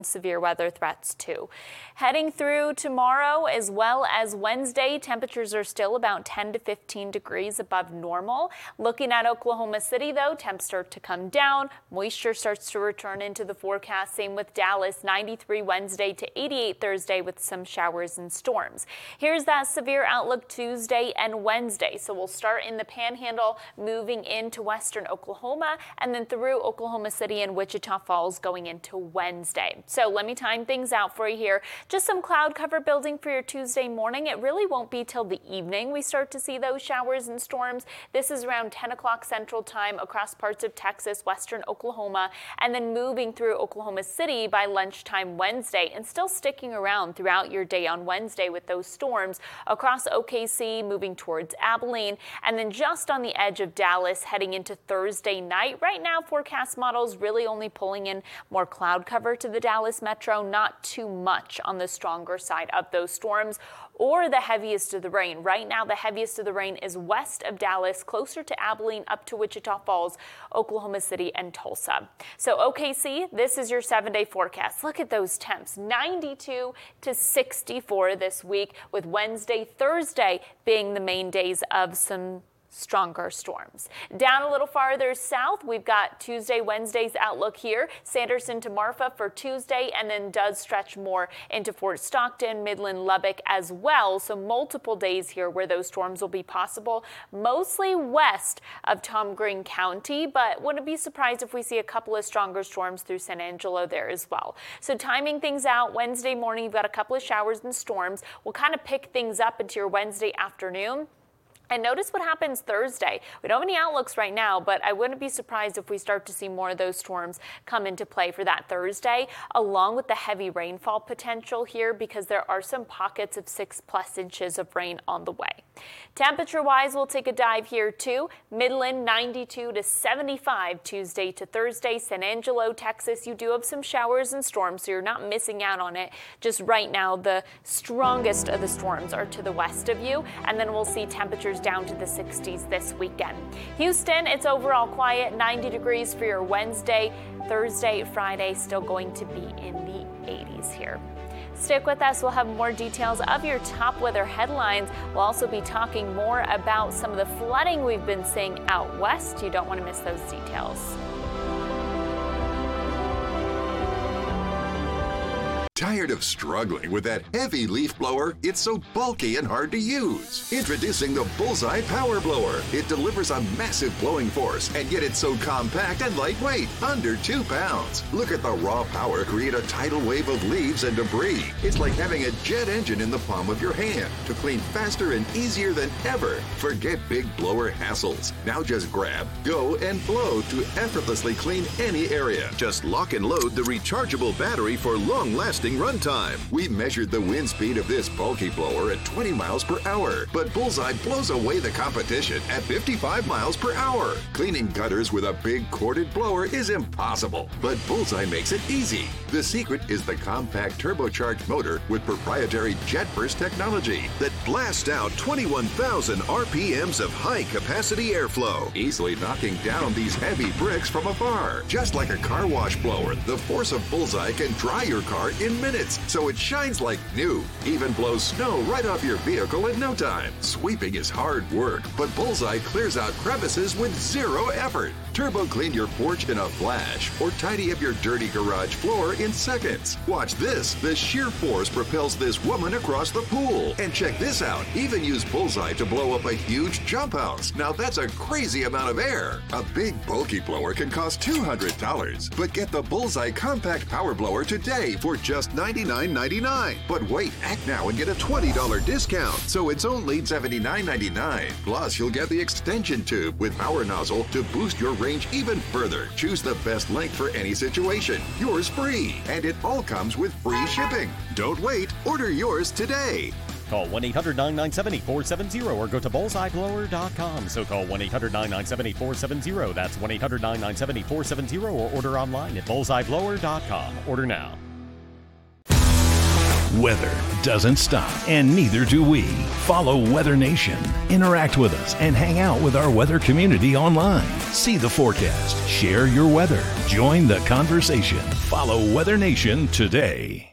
severe weather threats too. Heading through tomorrow as well as Wednesday, temperatures are still about 10 to 15 degrees above normal. Looking at Oklahoma City, though, temps start to come down. Moisture starts to return into the forecast. Same with Dallas, 93 Wednesday to 88 Thursday with some showers and storms. Here's that severe outlook Tuesday and Wednesday. So we'll start in the Panhandle, moving into western Oklahoma, and then through Oklahoma City and Wichita Falls going into Wednesday. So let me time things out for you here. Just some cloud cover building for your Tuesday morning. It really won't be till the evening we start to see those showers and storms. This is around 10 o'clock Central Time across parts of Texas, western Oklahoma, and then moving through Oklahoma City by lunchtime Wednesday and still sticking around throughout your day on Wednesday with those storms across OKC, moving towards Abilene, and then just on the edge of Dallas heading into Thursday night. Right now, forecast models really only pulling in more cloud cover to the Dallas metro, not too much on the stronger side of those storms or the heaviest of the rain. Right now, the heaviest of the rain is west of Dallas, closer to Abilene, up to Wichita Falls, Oklahoma City, and Tulsa. So OKC, this is your 7-day forecast. Look at those temps, 92 to 64 this week, with Wednesday, Thursday being the main days of some stronger storms. Down a little farther south, we've got Tuesday, Wednesday's outlook here. Sanderson to Marfa for Tuesday, and then does stretch more into Fort Stockton, Midland, Lubbock as well. So multiple days here where those storms will be possible, mostly west of Tom Green County, but wouldn't be surprised if we see a couple of stronger storms through San Angelo there as well. So timing things out, Wednesday morning, you've got a couple of showers and storms. We'll kind of pick things up into your Wednesday afternoon. And notice what happens Thursday. We don't have any outlooks right now, but I wouldn't be surprised if we start to see more of those storms come into play for that Thursday, along with the heavy rainfall potential here, because there are some pockets of 6+ inches of rain on the way. Temperature-wise, we'll take a dive here too. Midland, 92 to 75 Tuesday to Thursday. San Angelo, Texas, you do have some showers and storms, so you're not missing out on it. Just right now, the strongest of the storms are to the west of you, and then we'll see temperatures down to the 60s this weekend. Houston, it's overall quiet, 90 degrees for your Wednesday. Thursday, Friday, still going to be in the 80s here. Stick with us. We'll have more details of your top weather headlines. We'll also be talking more about some of the flooding we've been seeing out west. You don't want to miss those details. Tired of struggling with that heavy leaf blower? It's so bulky and hard to use. Introducing the Bullseye Power Blower. It delivers a massive blowing force, and yet it's so compact and lightweight, under 2 pounds. Look at the raw power create a tidal wave of leaves and debris. It's like having a jet engine in the palm of your hand to clean faster and easier than ever. Forget big blower hassles. Now just grab, go, and blow to effortlessly clean any area. Just lock and load the rechargeable battery for long-lasting runtime. We measured the wind speed of this bulky blower at 20 miles per hour, but Bullseye blows away the competition at 55 miles per hour. Cleaning gutters with a big corded blower is impossible, but Bullseye makes it easy. The secret is the compact turbocharged motor with proprietary jet burst technology that blasts out 21,000 RPMs of high-capacity airflow, easily knocking down these heavy bricks from afar. Just like a car wash blower, the force of Bullseye can dry your car in minutes, so it shines like new. Even blows snow right off your vehicle in no time. Sweeping is hard work, but Bullseye clears out crevices with zero effort. Turbo clean your porch in a flash, or tidy up your dirty garage floor in seconds. Watch this. The sheer force propels this woman across the pool. And check this out. Even use Bullseye to blow up a huge jump house. Now that's a crazy amount of air. A big bulky blower can cost $200, but get the Bullseye Compact Power Blower today for just $99.99. But wait, act now and get a $20 discount. So it's only $79.99. Plus, you'll get the extension tube with power nozzle to boost your range even further. Choose the best length for any situation. Yours free. And it all comes with free shipping. Don't wait. Order yours today. Call 1-800-997-8470 or go to bullseyeblower.com. So call 1-800-997-8470. That's 1-800-997-8470 or order online at bullseyeblower.com. Order now. Weather doesn't stop, and neither do we. Follow Weather Nation. Interact with us and hang out with our weather community online. See the forecast, share your weather, join the conversation. Follow Weather Nation today.